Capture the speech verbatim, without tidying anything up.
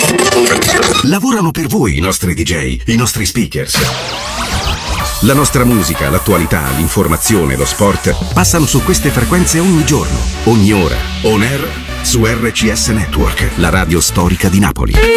Lavorano per voi i nostri D J, i nostri speakers. La nostra musica, l'attualità, l'informazione, lo sport passano su queste frequenze ogni giorno, ogni ora, on air, su R C S Network, la radio storica di Napoli.